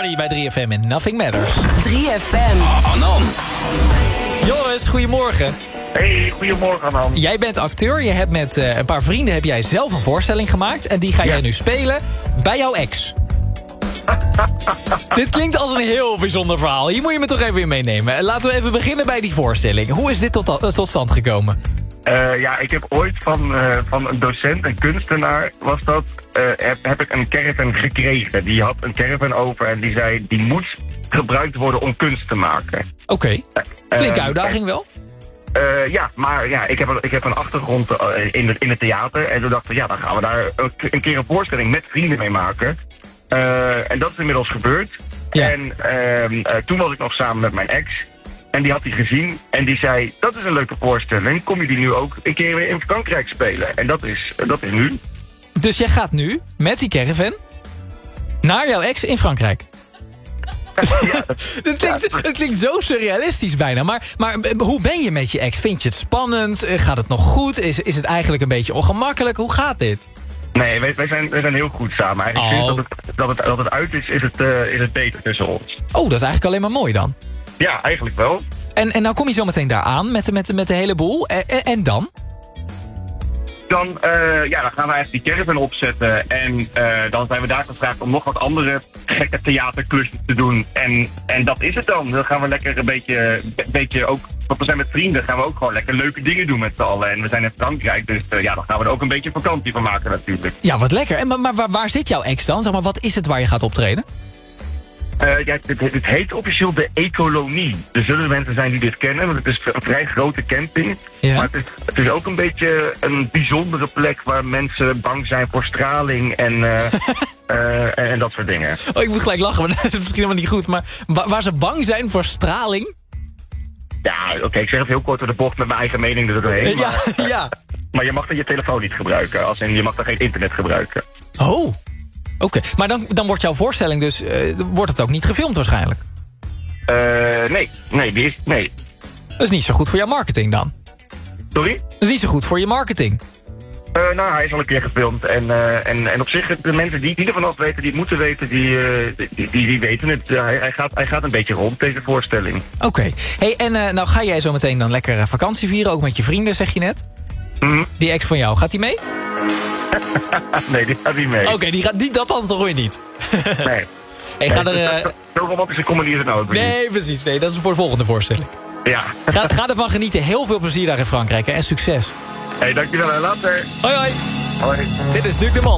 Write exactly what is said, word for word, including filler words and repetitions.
Cardi bij drie F M en Nothing Matters. drie F M. Anan. Joris, goedemorgen. Hey, goedemorgen Anan. Jij bent acteur, je hebt met uh, een paar vrienden heb jij zelf een voorstelling gemaakt. En die ga Ja. jij nu spelen bij jouw ex. Dit klinkt als een heel bijzonder verhaal. Hier moet je me toch even in meenemen. Laten we even beginnen bij die voorstelling. Hoe is dit tot, tot stand gekomen? Uh, ja, ik heb ooit van, uh, van een docent, een kunstenaar, was dat, uh, heb, heb ik een caravan gekregen. Die had een caravan over en die zei, die moet gebruikt worden om kunst te maken. Oké, okay. Flinke Uh, uitdaging wel. Uh, ja, maar ja, ik heb, een, ik heb een achtergrond uh, in, het, in het theater. En toen dachten we, ja, dan gaan we daar een, een keer een voorstelling met vrienden mee maken. Uh, en dat is inmiddels gebeurd. Ja. En uh, uh, toen was ik nog samen met mijn ex. En die had hij gezien en die zei, dat is een leuke voorstelling. Kom je die nu ook een keer weer in Frankrijk spelen? En dat is, dat is nu. Dus jij gaat nu met die caravan naar jouw ex in Frankrijk. Ja, het, klinkt, het klinkt zo surrealistisch bijna. Maar, maar hoe ben je met je ex? Vind je het spannend? Gaat het nog goed? Is, is het eigenlijk een beetje ongemakkelijk? Hoe gaat dit? Nee, wij, wij, zijn, wij zijn heel goed samen. Eigenlijk Oh. sinds dat het, dat, het, dat het uit is, is het, uh, is het beter tussen ons. Oh, dat is eigenlijk alleen maar mooi dan. Ja, eigenlijk wel. En, en nou kom je zo meteen daar aan met, met, met de hele boel. En, en, en dan? Dan, uh, ja, dan gaan we eigenlijk die caravan opzetten. En uh, dan zijn we daar gevraagd om nog wat andere gekke theaterklusjes te doen. En, en dat is het dan. Dan gaan we lekker een beetje, een beetje ook... Want we zijn met vrienden, gaan we ook gewoon lekker leuke dingen doen met z'n allen. En we zijn in Frankrijk, dus uh, ja, dan gaan we er ook een beetje vakantie van maken natuurlijk. Ja, wat lekker. En, maar maar waar, waar zit jouw ex dan? Zeg maar, wat is het waar je gaat optreden? Uh, ja, het, het heet officieel de Ecolonie. Er zullen mensen zijn die dit kennen, want het is een vrij grote camping. Ja. Maar het is, het is ook een beetje een bijzondere plek waar mensen bang zijn voor straling en, uh, uh, en, en dat soort dingen. Oh, ik moet gelijk lachen, maar dat is misschien helemaal niet goed. Maar wa- waar ze bang zijn voor straling? Ja, oké, okay, ik zeg het heel kort door de bocht met mijn eigen mening er doorheen. Ja, Maar, ja. maar je mag dan je telefoon niet gebruiken, als in je mag dan geen internet gebruiken. Oh, oké. Okay. Maar dan, dan wordt jouw voorstelling dus... Uh, wordt het ook niet gefilmd waarschijnlijk? Uh, nee, nee, die is, nee. Dat is niet zo goed voor jouw marketing dan. Sorry? Dat is niet zo goed voor je marketing. Uh, nou, hij is al een keer gefilmd. En, uh, en, en op zich, de mensen die, die er vanaf weten, die het moeten weten, die, uh, die, die, die weten het. Uh, hij, hij, gaat, hij gaat een beetje rond, deze voorstelling. Oké. Okay. Hey, en uh, nou ga jij zo meteen dan lekker uh, vakantie vieren, ook met je vrienden, zeg je net? Mm-hmm. Die ex van jou, gaat die mee? Nee, die gaat niet mee. Oké, okay, die gaat die, dat dan toch weer niet? Nee. Hey, ga er, uh... Zo romantische comedy is het nou ook weer Nee, niet. precies. Nee, dat is voor de volgende voorstelling. Ja. Ga, ga ervan genieten. Heel veel plezier daar in Frankrijk hè, en succes. Hey, dankjewel en later. Hoi hoi. Hoi. Dit is Duc de Man.